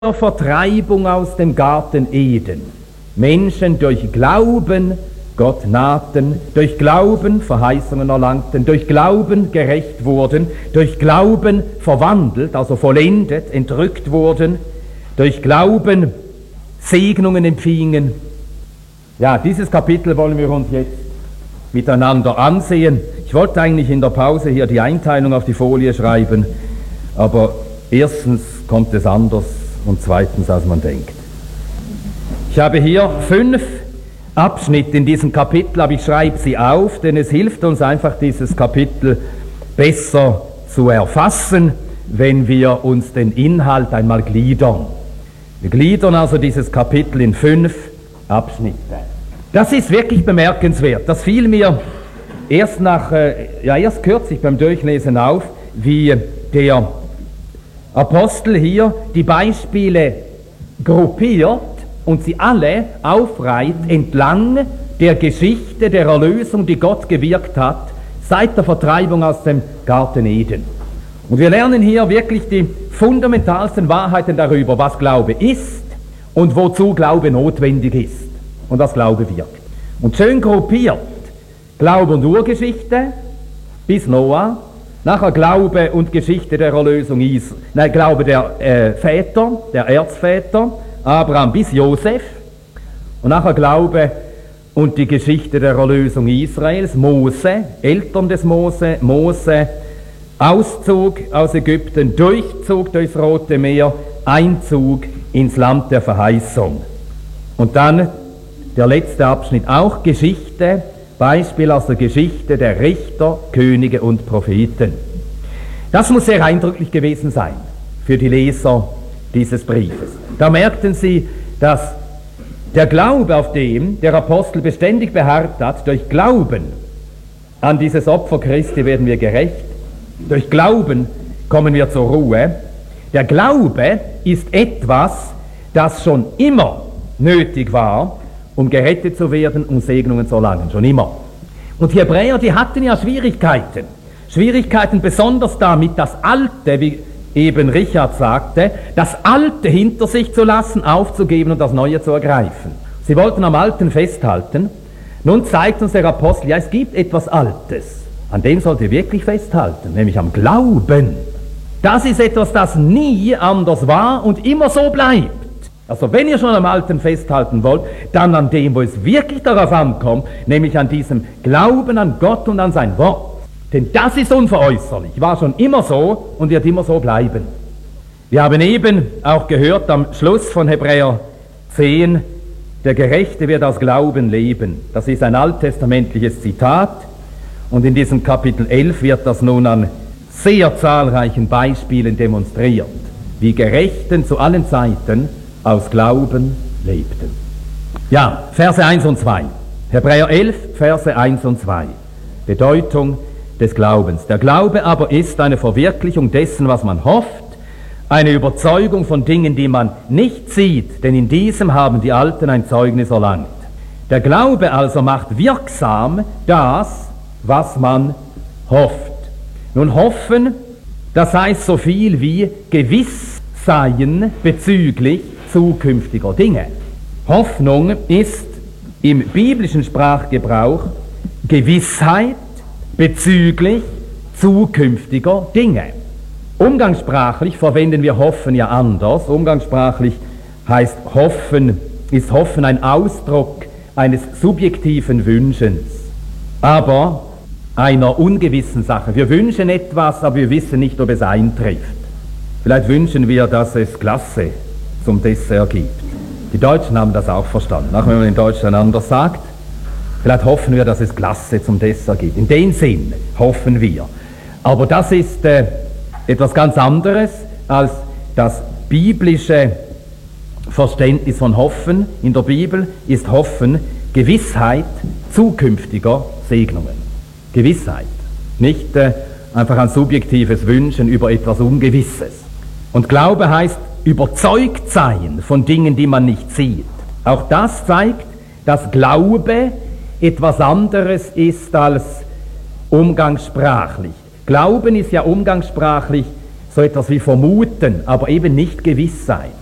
Vertreibung aus dem Garten Eden Menschen durch Glauben Gott nahten, durch Glauben Verheißungen erlangten, durch Glauben gerecht wurden, durch Glauben verwandelt, also vollendet, entrückt wurden, durch Glauben Segnungen empfingen. Ja, dieses Kapitel wollen wir uns jetzt miteinander ansehen. Ich wollte eigentlich in der Pause hier die Einteilung auf die Folie schreiben, aber erstens kommt es anders und zweitens, als man denkt. Ich habe hier 5 Abschnitte in diesem Kapitel, aber ich schreibe sie auf, denn es hilft uns einfach, dieses Kapitel besser zu erfassen, wenn wir uns den Inhalt einmal gliedern. Wir gliedern also dieses Kapitel in 5 Abschnitte. Das ist wirklich bemerkenswert. Das fiel mir erst kürzlich beim Durchlesen auf, wie der Apostel hier die Beispiele gruppiert und sie alle aufreiht entlang der Geschichte der Erlösung, die Gott gewirkt hat, seit der Vertreibung aus dem Garten Eden. Und wir lernen hier wirklich die fundamentalsten Wahrheiten darüber, was Glaube ist und wozu Glaube notwendig ist und was Glaube wirkt. Und schön gruppiert Glaube und Urgeschichte bis Noah, nachher Glaube und Geschichte der Erlösung Glaube der Väter, der Erzväter, Abraham bis Josef, und nachher Glaube und die Geschichte der Erlösung Israels, Mose, Eltern des Mose, Auszug aus Ägypten, Durchzug durchs Rote Meer, Einzug ins Land der Verheißung. Und dann der letzte Abschnitt, auch Geschichte, Beispiel aus der Geschichte der Richter, Könige und Propheten. Das muss sehr eindrücklich gewesen sein für die Leser dieses Briefes. Da merkten sie, dass der Glaube, auf dem der Apostel beständig beharrt hat, durch Glauben an dieses Opfer Christi werden wir gerecht, durch Glauben kommen wir zur Ruhe. Der Glaube ist etwas, das schon immer nötig war, um gerettet zu werden, um Segnungen zu erlangen, schon immer. Und die Hebräer, die hatten ja Schwierigkeiten besonders damit, das Alte, wie eben Richard sagte, das Alte hinter sich zu lassen, aufzugeben und das Neue zu ergreifen. Sie wollten am Alten festhalten. Nun zeigt uns der Apostel, ja, es gibt etwas Altes, an dem sollt ihr wirklich festhalten, nämlich am Glauben. Das ist etwas, das nie anders war und immer so bleibt. Also wenn ihr schon am Alten festhalten wollt, dann an dem, wo es wirklich darauf ankommt, nämlich an diesem Glauben an Gott und an sein Wort. Denn das ist unveräußerlich, war schon immer so und wird immer so bleiben. Wir haben eben auch gehört am Schluss von Hebräer 10, der Gerechte wird aus Glauben leben. Das ist ein alttestamentliches Zitat und in diesem Kapitel 11 wird das nun an sehr zahlreichen Beispielen demonstriert, wie Gerechten zu allen Zeiten aus Glauben lebten. Ja, Verse 1 und 2. Hebräer 11, Verse 1 und 2. Bedeutung des Glaubens. Der Glaube aber ist eine Verwirklichung dessen, was man hofft, eine Überzeugung von Dingen, die man nicht sieht, denn in diesem haben die Alten ein Zeugnis erlangt. Der Glaube also macht wirksam das, was man hofft. Nun, hoffen, das heißt so viel wie gewiss sein bezüglich zukünftiger Dinge. Hoffnung ist im biblischen Sprachgebrauch Gewissheit bezüglich zukünftiger Dinge. Umgangssprachlich verwenden wir hoffen ja anders. Umgangssprachlich heißt ist Hoffen ein Ausdruck eines subjektiven Wünschens, aber einer ungewissen Sache. Wir wünschen etwas, aber wir wissen nicht, ob es eintrifft. Vielleicht wünschen wir, dass es Glasse zum Dessert gibt. Die Deutschen haben das auch verstanden, auch wenn man in Deutschland anders sagt. Vielleicht hoffen wir, dass es Glasse zum Dessert gibt. In dem Sinn hoffen wir. Aber das ist etwas ganz anderes als das biblische Verständnis von Hoffen. In der Bibel ist Hoffen Gewissheit zukünftiger Segnungen. Gewissheit, nicht einfach ein subjektives Wünschen über etwas Ungewisses. Und Glaube heißt überzeugt sein von Dingen, die man nicht sieht. Auch das zeigt, dass Glaube etwas anderes ist als umgangssprachlich. Glauben ist ja umgangssprachlich so etwas wie vermuten, aber eben nicht Gewissheit.